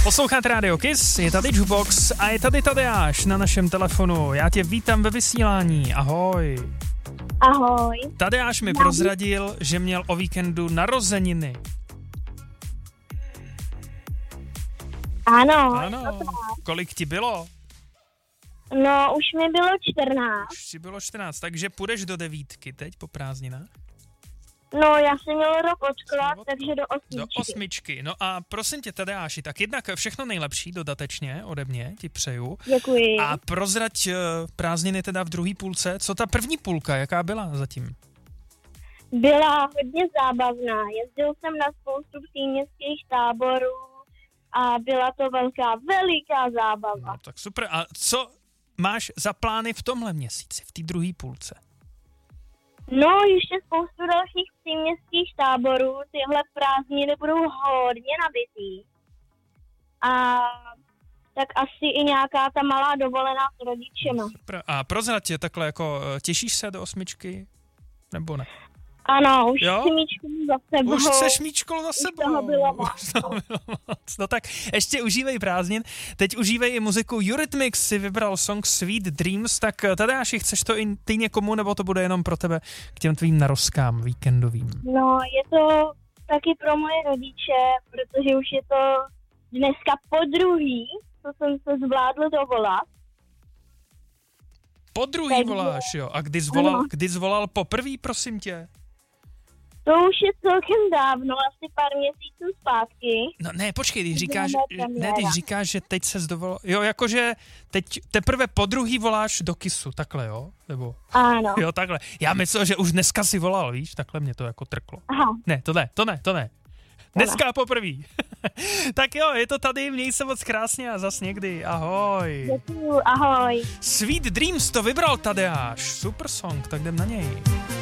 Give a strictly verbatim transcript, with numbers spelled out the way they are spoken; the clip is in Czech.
Posloucháte Radio Kiss, je tady Jukebox a je tady Tadeáš na našem telefonu. Já tě vítám ve vysílání, ahoj. Ahoj. Tadeáš mi prozradil, že měl o víkendu narozeniny. Ano. Ano, kolik ti bylo? No, už mi bylo čtrnáct. Už ti bylo čtrnáct, takže půjdeš do devítky teď po prázdninách? No, já jsem měl rok odklad, takže do osmičky. Do osmičky. No a prosím tě, Tadeáši, tak jednak všechno nejlepší dodatečně ode mě ti přeju. Děkuji. A prozrať prázdniny teda v druhé půlce. Co ta první půlka, jaká byla zatím? Byla hodně zábavná. Jezdil jsem na spoustu příměstských táborů a byla to velká, veliká zábava. No, tak super. A co máš za plány v tomhle měsíci, v té druhé půlce? No, ještě spoustu dalších příměstských táborů. Tyhle prázdniny budou hodně nabitý. A tak asi i nějaká ta malá dovolená s rodičema. Super. A prozrať tě takhle, jako těšíš se do osmičky? Nebo ne? Ano, už jo? chci mít školu za sebou. Už chceš mít školu za sebou. Už toho bylo moc. Už toho bylo moc. No tak ještě užívej prázdnin. Teď užívej i muziku Eurythmics, si vybral song Sweet Dreams, tak Tadeáši, chceš to i ty někomu, nebo to bude jenom pro tebe k těm tvým narozkám víkendovým? No, je to taky pro moje rodiče, protože už je to dneska po druhý, co jsem se zvládl dovolat. Po druhý Takže... voláš, jo. A kdy zvolal, kdy zvolal poprvý, prosím tě? To už je celkem dávno, asi pár měsíců zpátky. No ne, počkej, když říkáš, ne, když říkáš, že teď se zdovolal, jo, jakože teď teprve po druhý voláš do Kissu, takhle, jo? Nebo, ano. Jo, takhle. Já myslel, že už dneska si volal, víš, takhle mě to jako trklo. Aha. Ne, to ne, to ne, to ne. Dneska poprvý. Tak jo, je to tady, měj se moc krásně a zas někdy, ahoj. Děkuju, ahoj. Sweet Dreams to vybral Tadeáš, super song, tak jdem na něj.